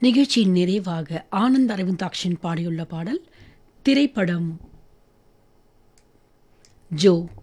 நிகழ்ச்சியின் நிறைவாக ஆனந்த் அரவிந்தாக்ஷன் பாடியுள்ள பாடல். திரைப்படம் ஜோ.